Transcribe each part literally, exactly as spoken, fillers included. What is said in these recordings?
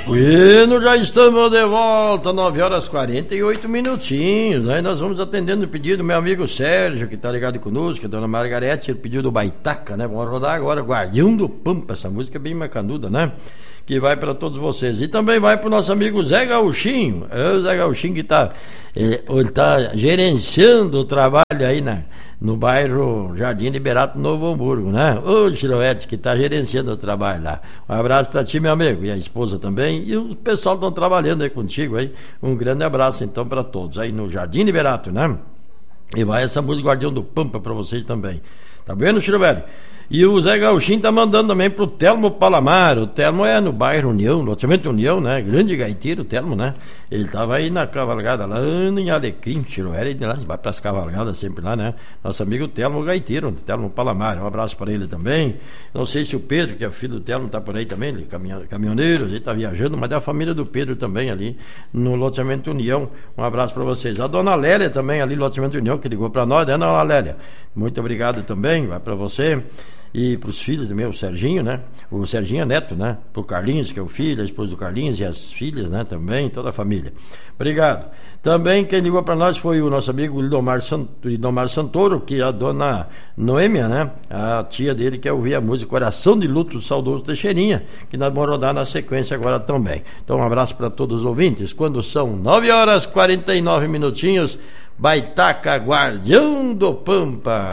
Bueno, já estamos de volta, nove horas e quarenta e oito minutinhos. Aí nós vamos atendendo o pedido do meu amigo Sérgio, que tá ligado conosco, a dona Margarete, ele pediu do Baitaca, né? Vamos rodar agora Guardião do Pampa, essa música é bem macanuda, né? Que vai para todos vocês. E também vai pro nosso amigo Zé Gauchinho. É o Zé Gauchinho que tá, ele, ele tá gerenciando o trabalho aí na, no bairro Jardim Liberato, Novo Hamburgo, né? Ô Chiroetes, que tá gerenciando o trabalho lá. Um abraço para ti, meu amigo, e a esposa também. E o pessoal estão trabalhando aí contigo aí. Um grande abraço então para todos aí no Jardim Liberato, né? E vai essa música Guardião do Pampa para vocês também. Tá vendo, Chirovelho? E o Zé Gauchinho tá mandando também pro Telmo Palamar. O Telmo é no bairro União, loteamento União, né? Grande gaiteiro, o Telmo, né? Ele tava aí na cavalgada lá em Alecrim, Chiroera, e de lá vai pras cavalgadas sempre lá, né? Nosso amigo Telmo gaiteiro, Telmo Palamar. Um abraço para ele também. Não sei se o Pedro, que é o filho do Telmo, tá por aí também, ele é caminhoneiro, ele tá viajando, mas é a família do Pedro também ali no loteamento União. Um abraço para vocês. A dona Lélia também ali no loteamento União, que ligou para nós, né, dona Lélia? Muito obrigado também, vai para você. E para os filhos também, o Serginho, né? O Serginho é neto, né? Para o Carlinhos, que é o filho, a esposa do Carlinhos e as filhas, né? Também, toda a família. Obrigado. Também quem ligou para nós foi o nosso amigo Lidomar, Sant... Lidomar Santoro, que é a dona Noêmia, né? A tia dele quer ouvir a música Coração de Luto do saudoso Teixeirinha, que nós vamos rodar na sequência agora também. Então um abraço para todos os ouvintes. Quando são nove horas e quarenta e nove minutinhos, Baitaca, Guardião do Pampa.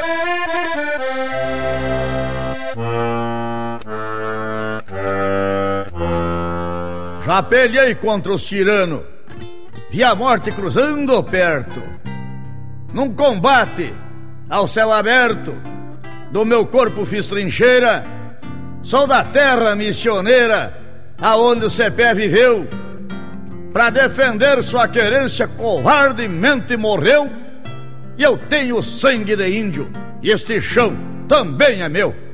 Já pelhei contra os tiranos, vi a morte cruzando perto. Num combate ao céu aberto, do meu corpo fiz trincheira. Sou da terra missioneira, aonde o Cepé viveu. Pra defender sua querência, covardemente morreu. E eu tenho sangue de índio, e este chão também é meu.